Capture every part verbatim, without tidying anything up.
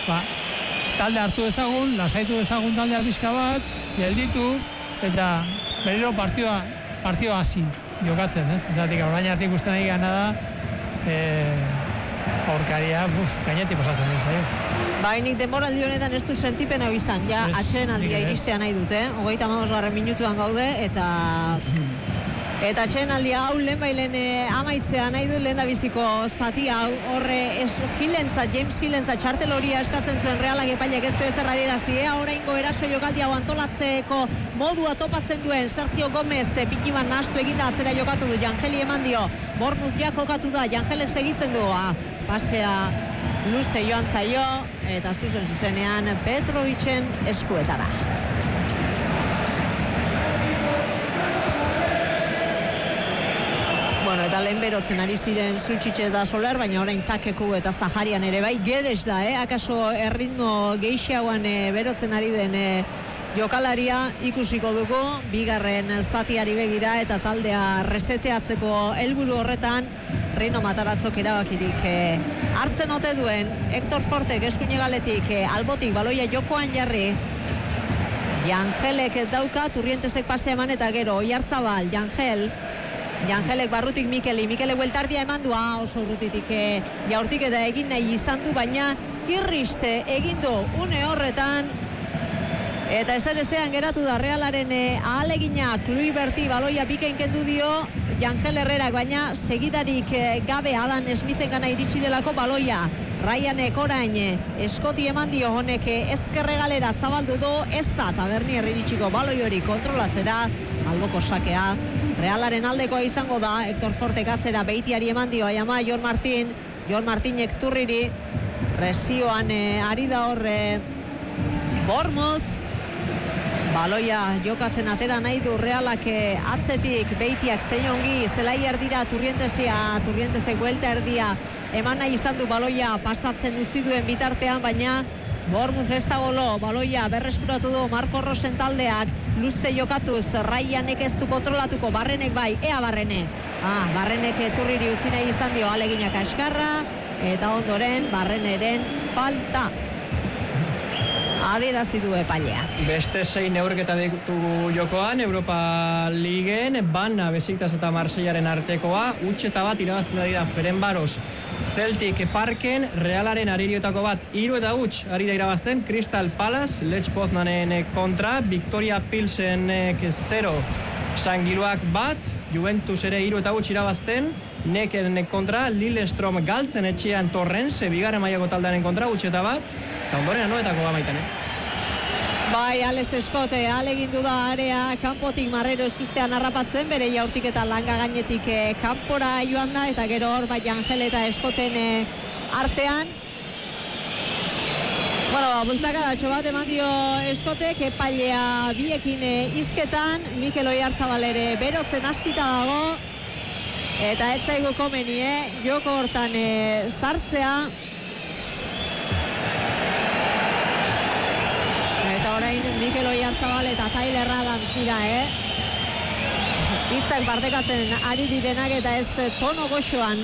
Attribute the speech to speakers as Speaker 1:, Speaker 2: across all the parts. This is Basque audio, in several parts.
Speaker 1: ba, talde hartu dezagun, lasaitu dezagun talde albizka bat, gelditu, eta berriro partioa, partioa hasi jokatzen, ez? Zatik, orain arte ikusten ari gana da, eh, aurkaria, buf, gainetik posatzen ez, eh?
Speaker 2: Bainik denboraldi honetan ez du sentipen hau izan, ja, atxeen aldia iristea nahi dute, hogeita hamabosgarren minutuan gaude, eta eta atxeen aldia hau lehen bailen amaitzea nahi du lehen da biziko zati hau, horre es, Hillentza, James Hillentza txartel horia eskatzen zuen Realak epaileak ez du ez erradierazi, ea oraingo eraso jokaldi hau antolatzeko modua topatzen duen Sergio Gomez, pitiman nahastu eginda atzera jokatu du, Jangeli eman dio, Bournemouth ja kokatu da, Jangelek segitzen du, ah, pasea luze joan zaio, eta zuzen zuzenean Petrovicen eskuetara. Bueno, eta lehen berotzen ari ziren Zutxitxe eta Soler, baina orain Takeku eta Zaharian ere bai, Gedes da, eh? Akaso erritmo geixiagoan eh, berotzen ari den eh, jokalaria ikusiko dugu, bigarren zatiari begira eta taldea reseteatzeko helburu horretan, Reino Mataratzok erabakirik eh, hartzen ote duen, Hector Fortek eskuinegaletik eh, albotik baloia jokoan jarri, Jangelek dauka, Turrientesek pasea eman eta gero, Oiartzabal, Jangel, Jangelek barrutik Mikeli, Mikele bueltardia eman du, ah, oso urrutitik eh, jaurtik eta egin nahi izan du, baina irriste egin du une horretan, eta ezer ezean geratu da Realaren eh, ahalegina, Kluiberti baloia bikain kendu dio, Jangel Herrerak, baina segidarik eh, gabe Alan Smithen gana iritsi delako baloia, Ryanek orain eskoti eman dio honek ezkerregalera zabaldu du, ez da Tabernier iritsiko baloi hori kontrolatzera, alboko sakea, Realaren aldekoa izango da, Hector Fortek atzera Beitiari eman dio, aiama Jon Martin, Jon Martinek Turriri, presioan eh, ari da horre Bournemouth, baloia jokatzen atera nahi du Realak eh, atzetik, Beitiak zein ongi, zelai erdira Turrientesia, Turrientesek buelta erdia, eman nahi izan du baloia pasatzen utzi duen bitartean, baina Bournemouth ez da golo, baloia berreskuratu du Marco Rosen taldeak, luze jokatuz, Ryanek ez du kontrolatuko, Barrenek bai, ea Barrene. Ah, Barrenek Turriri utzi nahi izan dio, aleginak askarra, eta ondoren Barreneren falta. Adierazi du epaileak.
Speaker 3: Beste sei neurketa ditugu jokoan, Europa Liguen, Bana, Besiktas eta Marseillaren artekoa, huts eta bat irabazten ari da Ferenbaros Celtic Parken, Realaren aririotako bat, hiru eta huts ari da irabazten, Crystal Palace, Lech Poznanen kontra, Victoria Pilsenek zero, Sangiluak bat, Juventus ere hiru eta huts irabazten, Nekeren kontra, Lillestrom galtzen etxean Torrense, bigarren mailako taldearen kontra, huts eta bat, eta ondoren anoetako gamaitan, eh?
Speaker 2: Bai, Alex Scott ahalegindu da area kanpotik Marrero ez ustean harrapatzen, bere jaurtik eta langa gainetik eh, kanpora joan da, eta gero hor bai Angel eta Scotten eh, artean. Bueno, bultzakadatxo bat eman dio Scottek, epailea biekin eh, izketan, Mikel Oiartzabal ere berotzen hasita dago, eta ez zaigu komeni, eh? Joko hortan eh, sartzea. Eta orain Mikel Oiartzabal eta Tyler Adams dira, eh? Hitzak partekatzen ari direnak eta ez tono goxoan.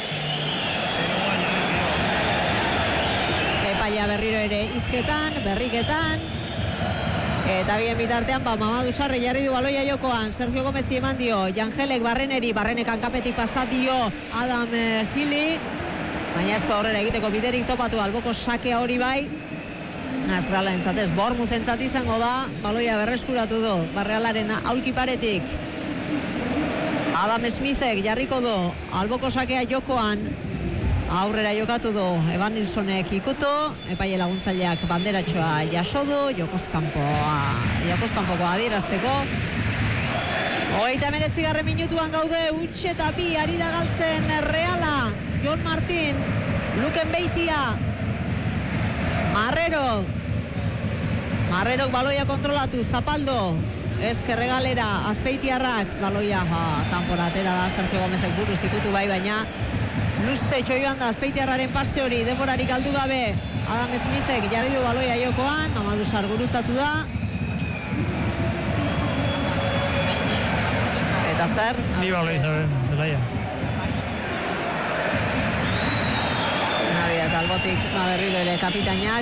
Speaker 2: Epaia berriro ere izketan, berriketan. Eta bien bitartean, ba, Mamadou Sarri jarri du baloia jokoan, Sergio Gomez eman dio, Jangelek Barreneri, Barrenek hankapetik pasat dio Adam eh, Gili, baina ez da horrela egiteko biderik topatu, alboko sakea hori bai, Azreala entzatez, Bournemouth entzat izango da, baloia berreskuratu du, Barrealaren aulkiparetik, Adam Smithek jarriko du, alboko sakea jokoan, aurrera jokatu du Evan Nilssonek ikutu, epaile laguntzaileak banderatxoa jaso du, jokozkanpoa, jokozkanpoko adierazteko. Hogeita hemeretzigarren minutuan gaude, huts eta bi ari da galtzen Reala, Jon Martin, Luken Beitia, Marrero, Marrerok baloia kontrolatu, Zapaldo, ezkerregalera, Azpeitiarrak, baloia, ha, kanpora atera da, Sergio Gomezek buruz ikutu bai, baina luze joan da Azpeitiarraren pase hori, denborarik galdu gabe, Adam Smithek jarri du baloia jokoan, Mamadou Sarr gurutzatu da. Eta zer?
Speaker 1: Ni baloia zaren, zelaia.
Speaker 2: Nabi eta albotik, berriro ere kapitainak.